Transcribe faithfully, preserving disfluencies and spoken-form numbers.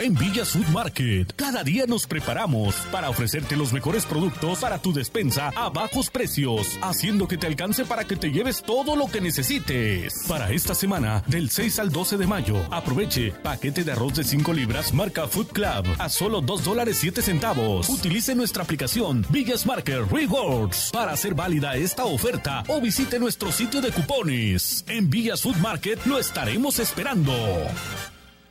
En Villas Food Market, cada día nos preparamos para ofrecerte los mejores productos para tu despensa a bajos precios, haciendo que te alcance para que te lleves todo lo que necesites. Para esta semana, del seis al doce de mayo, aproveche paquete de arroz de cinco libras marca Food Club a solo dos dólares siete centavos. Utilice nuestra aplicación Villas Market Rewards para hacer válida esta oferta o visite nuestro sitio de cupones. En Villas Food Market lo estaremos esperando.